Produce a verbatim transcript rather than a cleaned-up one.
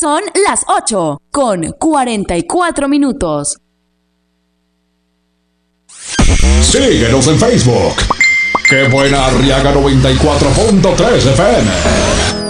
Son las ocho con cuarenta y cuatro minutos. Síguenos en Facebook. ¡Qué buena Arriaga noventa y cuatro punto tres F M!